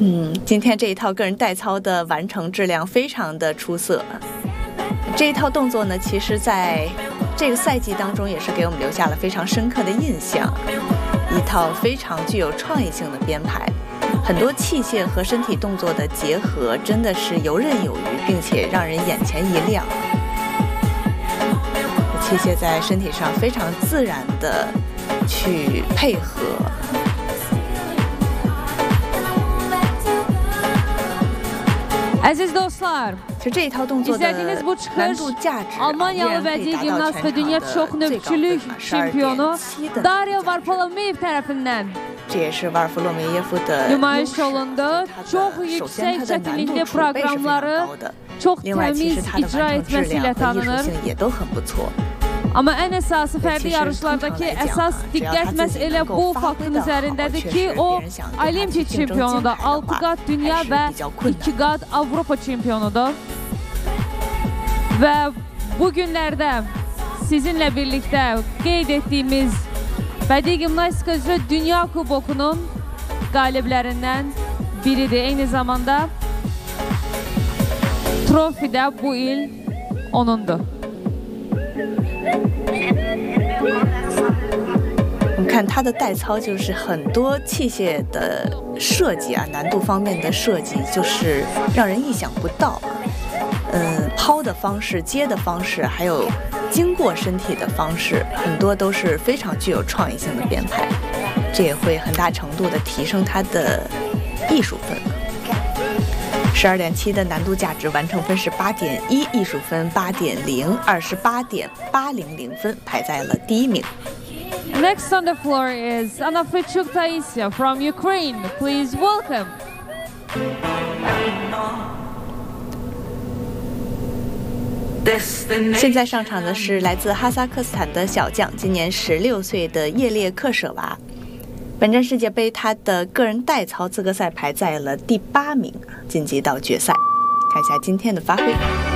今天这一套个人代操的完成质量非常的出色。这一套动作呢，其实在这个赛季当中也是给我们留下了非常深刻的印象。一套非常具有创意性的编排，很多器械和身体动作的结合真的是游刃有余，并且让人眼前一亮。器械在身体上非常自然的去配合。 Aziz dostlar, 其实这一套动作的 izlediğiniz bu 难 çıkış 度价值 Almanyalı bədii gimnast ve dünya çok nöbetçülük şampiyonu Daria Varfolomeyev tarafından 这也是瓦尔弗洛梅耶夫的 nümayiş olundu. Çok yüksek çetinlikli programları çok temiz icra etmesiyle tanınır. Ama en esası fərdi yarışlardaki əsas diqqət məhz elə bu faktın üzərindədir ki, o olimpik çempionudur, 6 qat dünya və 2 qat Avropa çempionudur. Və bu günlərdə sizinlə birlikdə qeyd etdiyimiz bədii gimnastika üzrə Dünya Kubokunun qaliblərindən biridir. Eyni zamanda trofi də bu il onundur. 我们看它的代操，就是很多器械的设计啊，难度方面的设计就是让人意想不到。抛的方式、接的方式，还有经过身体的方式，很多都是非常具有创意性的编排，这也会很大程度的提升它的艺术分。12.7 的难度价值，完成分是8.1，艺术分8.0， 28.800分，排在了第一名。 Next on the floor is Anna Frichuk Taisia from Ukraine. Please welcome. 现在上场的是来自哈萨克斯坦的小将，今年16岁的叶列克舍娃。本站世界杯，他的个人代操资格赛排在了第8名，晋级到决赛。看一下今天的发挥。